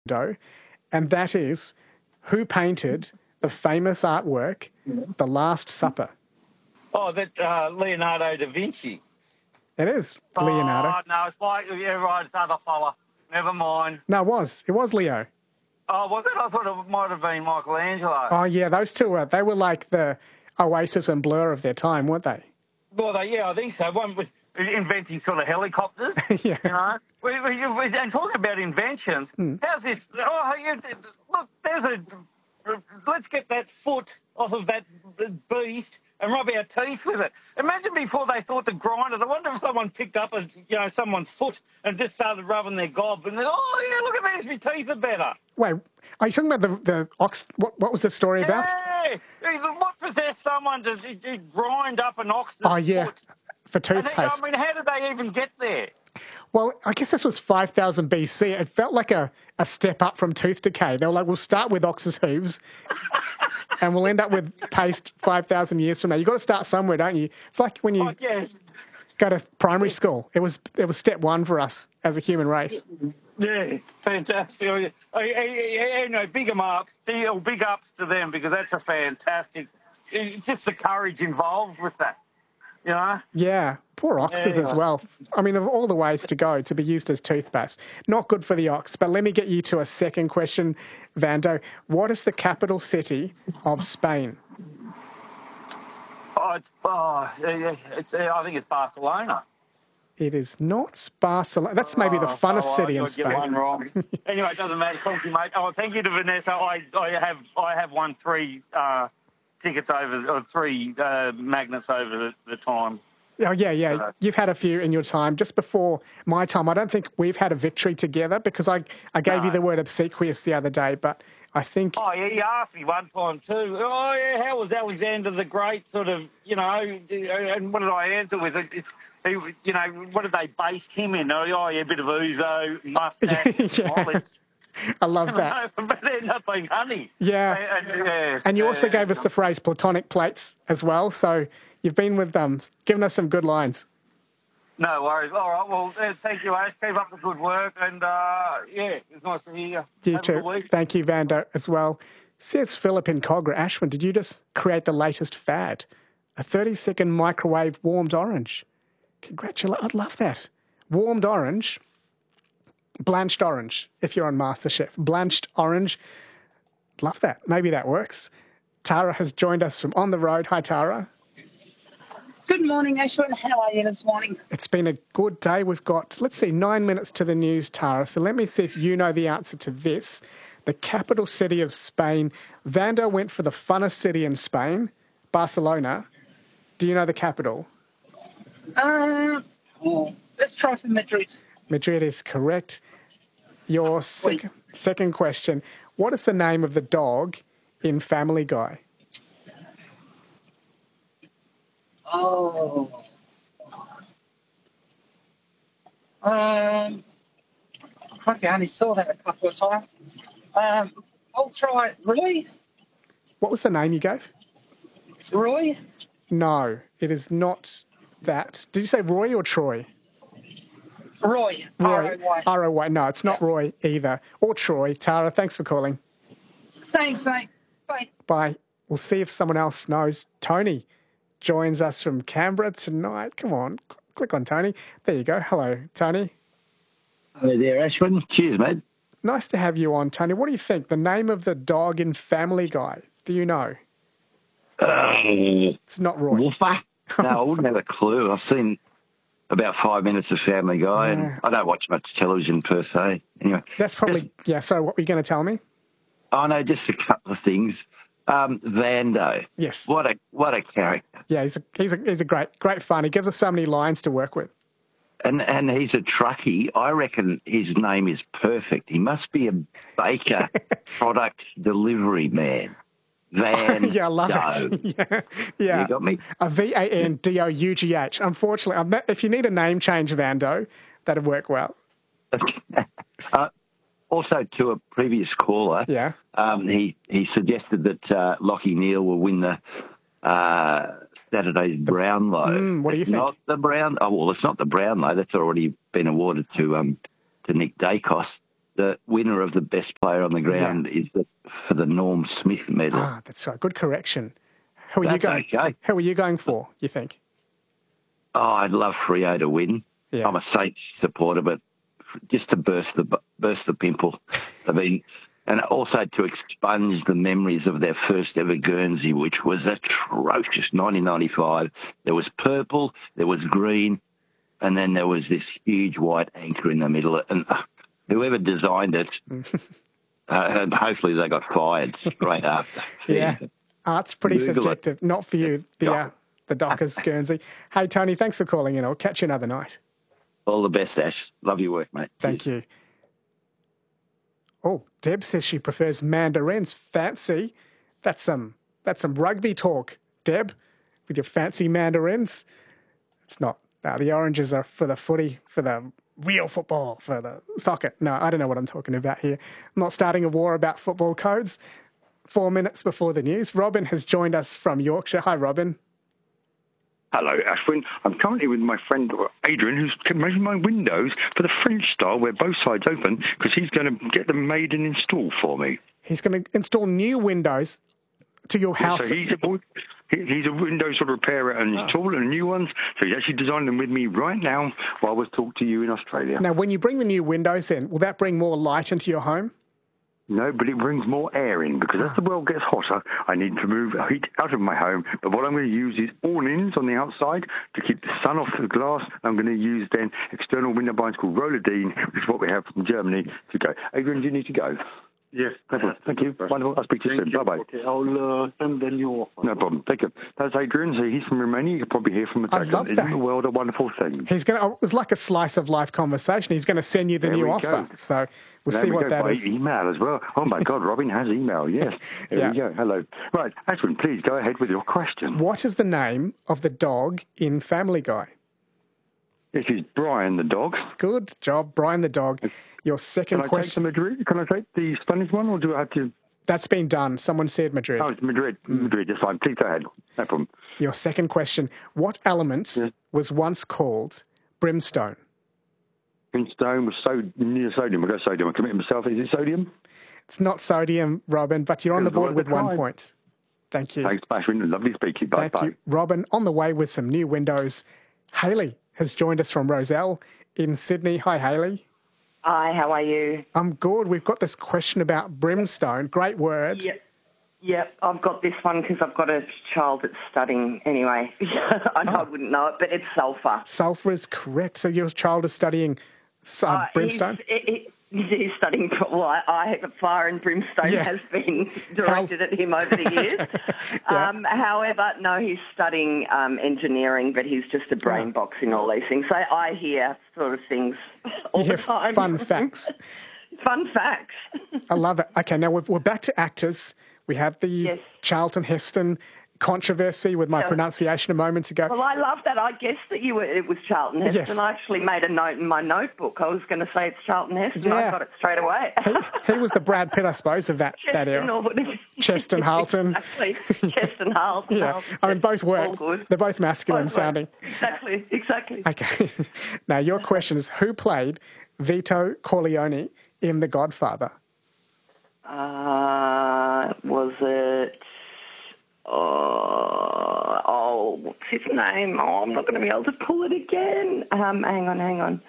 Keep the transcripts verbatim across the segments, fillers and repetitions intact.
Vando, and that is, who painted the famous artwork, The Last Supper? Oh, that uh, Leonardo da Vinci. It is Leonardo. Oh, no, it's like, yeah, right, it's another fella. Never mind. No, it was. It was Leo. Oh, was it? I thought it might have been Michelangelo. Oh, yeah, those two were, they were like the Oasis and Blur of their time, weren't they? Well, they, yeah, I think so. One was inventing sort of helicopters, yeah. you know. We, we, we, and talking about inventions, hmm. how's this? Oh, you, look, there's a... Let's get that foot off of that beast and rub our teeth with it. Imagine before they thought to grind it. I wonder if someone picked up a, you know, someone's foot and just started rubbing their gob and then, oh, yeah, look at these, my teeth are better. Wait, are you talking about the, the ox? What, what was the story about? Yeah, what possessed someone to, to, to grind up an ox's Oh, yeah, foot? for toothpaste. And, I mean, how did they even get there? Well, I guess this was five thousand B C. It felt like a, a step up from tooth decay. They were like, we'll start with ox's hooves and we'll end up with paste five thousand years from now. You've got to start somewhere, don't you? It's like when you oh, yes. go to primary school. It was it was step one for us as a human race. Yeah, fantastic. I, I, I, you know, big 'em ups, big ups to them because that's a fantastic, it's just the courage involved with that. You know? Yeah, poor oxes yeah. as well. I mean, of all the ways to go to be used as toothpaste, not good for the ox. But let me get you to a second question, Vando. What is the capital city of Spain? Oh, it's, oh it's, I think it's Barcelona. It is not Barcelona. That's maybe the funnest oh, city in Spain. Get one wrong. Anyway, it doesn't matter. Thank you, mate. Oh, thank you to Vanessa. I, I have I have won three. Uh, tickets over, or three uh, magnets over the, the time. Oh, yeah, yeah. So, you've had a few in your time. Just before my time, I don't think we've had a victory together because I, I gave no. you the word obsequious the other day, but I think... Oh, yeah, you asked me one time too. Oh, yeah, how was Alexander the Great sort of, you know, and what did I answer with? It, it's, you know, what did they base him in? Oh, yeah, a bit of ouzo, mustache, yeah. I love that. But it ended up being honey. Yeah. And, and, yeah. and you also gave us the phrase platonic plates as well, so you've been with them, um, giving us some good lines. No worries. All right, well, uh, thank you, Ash. Keep up the good work, and, uh, yeah, it's nice to hear you. You too. Thank you, Vando, as well. Says Philip in Cogra. Ashwin, did you just create the latest fad? A thirty-second microwave warmed orange. Congratulations. I'd love that. Warmed orange... Blanched orange, if you're on MasterChef. Blanched orange. Love that. Maybe that works. Tara has joined us from on the road. Hi, Tara. Good morning, Ashwin. How are you this morning? It's been a good day. We've got, let's see, nine minutes to the news, Tara. So let me see if you know the answer to this. The capital city of Spain. Vando went for the funnest city in Spain, Barcelona. Do you know the capital? Uh, oh, let's try for Madrid. Madrid is correct. Your sec- second question. What is the name of the dog in Family Guy? Oh. Um, I only saw that a couple of times. Um, I'll try Roy. What was the name you gave? Roy? No, it is not that. Did you say Roy or Troy? Roy. Roy. R O Y. R O Y. No, it's not yeah. Roy either. Or Troy. Tara, thanks for calling. Thanks, mate. Bye. Bye. We'll see if someone else knows. Tony joins us from Canberra tonight. Come on. Click on Tony. There you go. Hello, Tony. Hello there, Ashwin. Cheers, mate. Nice to have you on, Tony. What do you think? The name of the dog in Family Guy. Do you know? Uh, it's not Roy. Wolfer? No, I wouldn't have a clue. I've seen about five minutes of Family Guy, yeah. and I don't watch much television per se. Anyway, that's probably just, yeah. So, what were you going to tell me? Oh no, just a couple of things. Um, Vando, yes, what a what a character. Yeah, he's a, he's a he's a great great fun. He gives us so many lines to work with. And and he's a truckie. I reckon his name is perfect. He must be a baker product delivery man. Van yeah, I love Dough. it. yeah, yeah. You got me? A V A N D O U G H. Unfortunately, I'm not, if you need a name change, Vando, that'd work well. uh, also, to a previous caller, yeah, um, he, he suggested that uh, Lachie Neale will win the uh, Saturday's the, Brownlow. Mm, what do you it's think? Not the Brown. Oh well, it's not the Brownlow. That's already been awarded to um to Nick Dacos. the winner of the best player on the ground yeah. is the, for the Norm Smith medal. Ah, that's right. Good correction. Who are that's you going? Okay. Who are you going for? You think? Oh, I'd love Freo to win. Yeah. I'm a Saints supporter, but just to burst the burst the pimple. I mean, and also to expunge the memories of their first ever Guernsey, which was atrocious. nineteen ninety-five. There was purple, there was green, and then there was this huge white anchor in the middle. And uh, whoever designed it, uh, and hopefully they got fired straight after. Yeah, art's pretty Google subjective. It. Not for you, the Yeah. uh, the Dockers Guernsey. Hey, Tony, thanks for calling in. I'll catch you another night. All the best, Ash. Love your work, mate. Thank Cheers. you. Oh, Deb says she prefers mandarins. Fancy. That's some that's some rugby talk, Deb, with your fancy mandarins. It's not. No, the oranges are for the footy, for the real football, for the soccer. No, I don't know what I'm talking about here. I'm not starting a war about football codes. Four minutes before the news, Robin has joined us from Yorkshire. Hi, Robin. Hello, Ashwin. I'm currently with my friend Adrian, who's making my windows for the French style, where both sides open, because he's going to get them made and installed for me. He's going to install new windows to your house. So he's a, he- he's a window sort of repairer and installer and new ones. So he's actually designing them with me right now while I was talking to you in Australia. Now, when you bring the new windows in, will that bring more light into your home? No, but it brings more air in, because as the world gets hotter, I need to move heat out of my home. But what I'm going to use is awnings on the outside to keep the sun off the glass. I'm going to use then external window blinds called Rollerdine, which is what we have from Germany, to go. Adrian, do you need to go? Yes. No problem. Thank you. Wonderful. I'll speak to you Thank soon. you. Bye-bye. Okay, I'll uh, send the new offer. No problem. Thank you. That's Adrian. So he's from Romania. You can probably hear from a I second. love Isn't that. the world a wonderful thing? He's going to, it was like a slice of life conversation. He's going to send you the There new we offer. go. So we'll There see we what go. that By is. email as well. Oh, my God. Robin has email. Yes. There Yeah. we go. Hello. Right. Ashwin, please go ahead with your question. What is the name of the dog in Family Guy? This is Brian the dog. Good job, Brian the dog. Your second Can I take the question. Madrid? Can I take the Spanish one, or do I have to? That's been done. Someone said Madrid. Oh, it's Madrid. Madrid. That's fine. Please go ahead. No problem. Your second question. What element Yes. was once called brimstone? Brimstone was so near sodium. I go sodium. I commit myself. Is it sodium? It's not sodium, Robin, but you're on the It was board with worth a one try. point. Thank you. Thanks, Ashwin. Lovely speaking. Bye Thank bye. you. Robin, on the way with some new windows. Hayley has joined us from Roselle in Sydney. Hi, Hayley. Hi, how are you? I'm good. We've got this question about brimstone. Great word. Yep. Yep, I've got this one because I've got a child that's studying anyway. I know I wouldn't know it, but it's sulphur. Sulphur is correct. So your child is studying uh, Uh, brimstone? He's, he, he's studying, well, I, I, fire and brimstone Yeah. has been directed at him over the years. Yeah. um, however, no, he's studying um, engineering, but he's just a brain Oh. box in all these things. So I hear sort of things all You hear the time. fun facts. Fun facts. I love it. Okay, now we're, we're back to actors. We had the Yes. Charlton Heston controversy with my Yeah. pronunciation a moment ago. Well, I love that. I guessed that you were, it was Charlton Heston. Yes. I actually made a note in my notebook. I was going to say it's Charlton Heston. Yeah. I got it straight away. he, he was the Brad Pitt, I suppose, of that, that Cheston era. or whatever. Cheston Halton. Exactly. Cheston Halton. Yeah, I mean, both All work. good. They're both masculine Both work. sounding. Exactly, exactly. Okay. Now, your question is, who played Vito Corleone in The Godfather? Uh, was it... Oh, oh, what's his name? Oh, I'm not going to be able to pull it again. Um, hang on, hang on.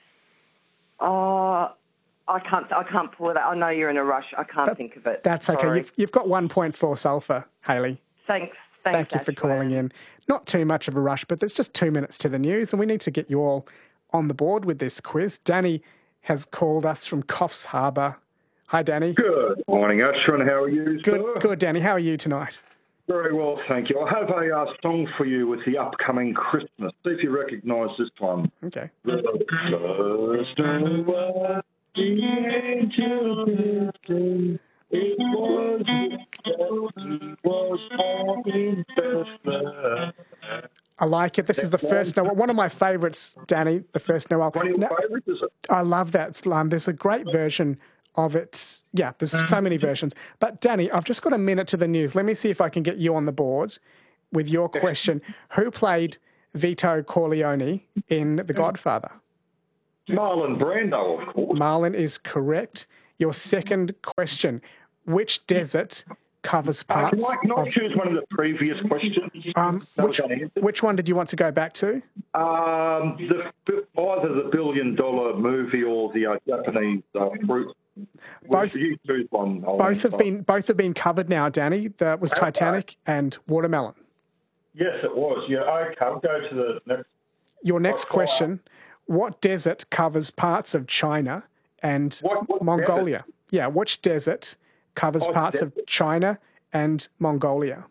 Oh, I can't. I can't pull it out. I know you're in a rush. I can't think of it. That's okay. Sorry. You've, you've got one point four sulphur, Hayley. Thanks. Thanks. Thank you for Ashwin. calling in. Not too much of a rush, but there's just two minutes to the news, and we need to get you all on the board with this quiz. Danny has called us from Coffs Harbour. Hi, Danny. Good morning, Ashwin. How are you, Good, sir? good, Danny. How are you tonight? Very well, thank you. I have a uh, song for you with the upcoming Christmas. See if you recognise this one. Okay. The first and last, the angel birthday, it was it was born in Bethlehem. I like it. This is the first Noel. One of my favourites, Danny, the first Noel. One of your Now, favourites, is it? I love that. Um, there's a great version of it. Yeah, there's so many versions. But Danny, I've just got a minute to the news. Let me see if I can get you on the board with your question. Who played Vito Corleone in The Godfather? Marlon Brando, of course. Marlon is correct. Your second question, which desert covers Uh, parts can I, can I of... choose one of the previous questions? Um, which, which one did you want to go back to? Um, the, either the billion dollar movie or the uh, Japanese uh, fruit. Both, you choose one. I'll both have answer. been both have been covered now, Danny. That was Titanic and Watermelon. Yes, it was. Yeah, okay. I'll go to the next. Your next question, what desert covers parts of China and What- what Mongolia? desert? Yeah, which desert covers Oh, parts desert. of China and Mongolia?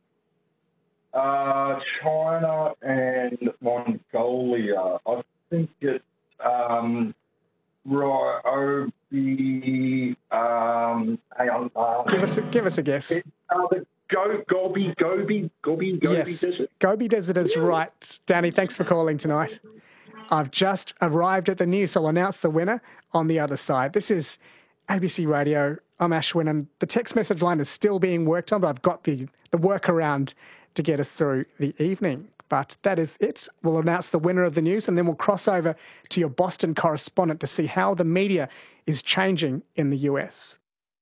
Uh, China and Mongolia. I think it's um, Ryobi. Um, hang on. Uh, Give us a, give us a guess. It, uh, the Go, Gobi, Gobi, Gobi, Gobi Yes, Desert. Gobi Desert is right. Danny, thanks for calling tonight. I've just arrived at the news, so I'll announce the winner on the other side. This is A B C Radio. I'm Ashwin, and the text message line is still being worked on, but I've got the, the workaround to get us through the evening. But that is it. We'll announce the winner of the news, and then we'll cross over to your Boston correspondent to see how the media is changing in the U S.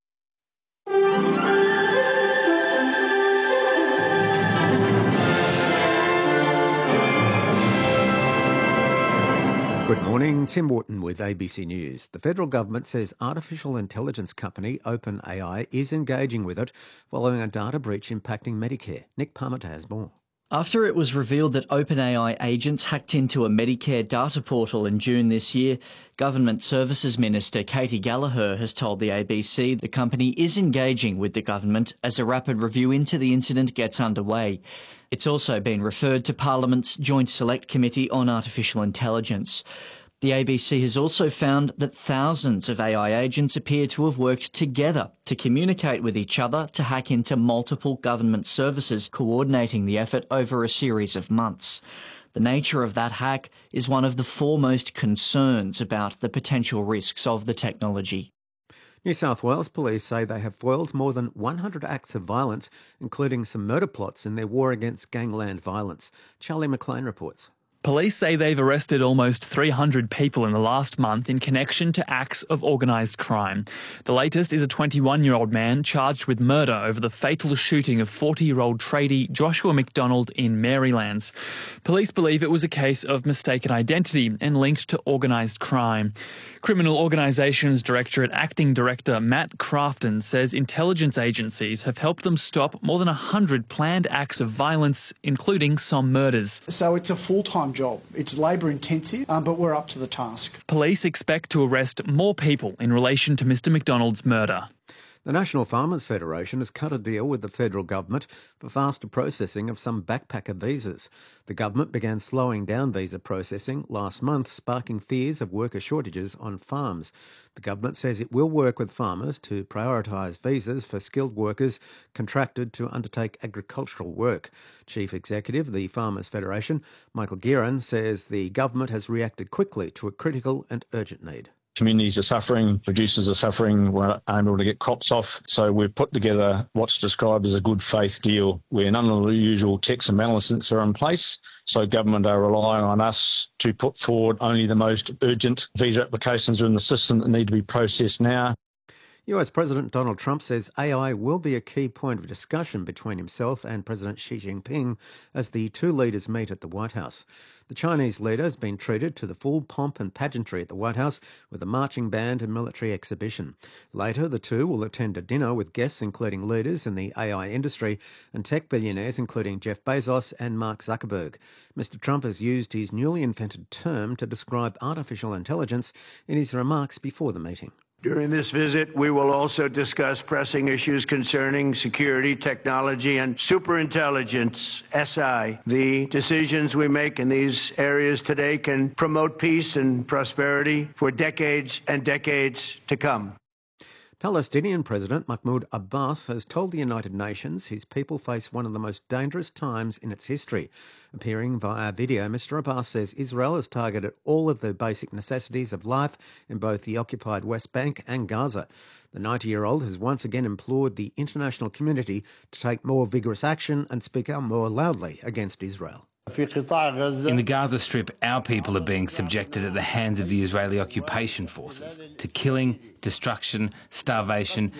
Good morning, Tim Wharton with A B C News. The federal government says artificial intelligence company OpenAI is engaging with it following a data breach impacting Medicare. Nick Parmenter has more. After it was revealed that OpenAI agents hacked into a Medicare data portal in June this year, Government Services Minister Katie Gallagher has told the A B C the company is engaging with the government as a rapid review into the incident gets underway. It's also been referred to Parliament's Joint Select Committee on Artificial Intelligence. The A B C has also found that thousands of A I agents appear to have worked together to communicate with each other to hack into multiple government services, coordinating the effort over a series of months. The nature of that hack is one of the foremost concerns about the potential risks of the technology. New South Wales police say they have foiled more than one hundred acts of violence, including some murder plots in their war against gangland violence. Charlie McLean reports. Police say they've arrested almost three hundred people in the last month in connection to acts of organised crime. The latest is a twenty-one-year-old man charged with murder over the fatal shooting of forty-year-old tradie Joshua McDonald in Marylands. Police believe it was a case of mistaken identity and linked to organised crime. Criminal Organisations Directorate Acting Director Matt Crafton says intelligence agencies have helped them stop more than one hundred planned acts of violence, including some murders. So it's a full-time job. It's labour intensive, um, but we're up to the task. Police expect to arrest more people in relation to Mr McDonald's murder. The National Farmers Federation has cut a deal with the federal government for faster processing of some backpacker visas. The government began slowing down visa processing last month, sparking fears of worker shortages on farms. The government says it will work with farmers to prioritise visas for skilled workers contracted to undertake agricultural work. Chief Executive of the Farmers Federation, Michael Guerin, says the government has reacted quickly to a critical and urgent need. Communities are suffering, producers are suffering, we're unable to get crops off. So we've put together what's described as a good faith deal where none of the usual checks and balances are in place. So government are relying on us to put forward only the most urgent visa applications are in the system that need to be processed now. U S President Donald Trump says A I will be a key point of discussion between himself and President Xi Jinping as the two leaders meet at the White House. The Chinese leader has been treated to the full pomp and pageantry at the White House with a marching band and military exhibition. Later, the two will attend a dinner with guests including leaders in the A I industry and tech billionaires including Jeff Bezos and Mark Zuckerberg. Mister Trump has used his newly invented term to describe artificial intelligence in his remarks before the meeting. During this visit, we will also discuss pressing issues concerning security, technology, and superintelligence, S I. The decisions we make in these areas today can promote peace and prosperity for decades and decades to come. Palestinian President Mahmoud Abbas has told the United Nations his people face one of the most dangerous times in its history. Appearing via video, Mister Abbas says Israel has targeted all of the basic necessities of life in both the occupied West Bank and Gaza. The ninety-year-old has once again implored the international community to take more vigorous action and speak out more loudly against Israel. In the Gaza Strip, our people are being subjected at the hands of the Israeli occupation forces to killing, destruction, starvation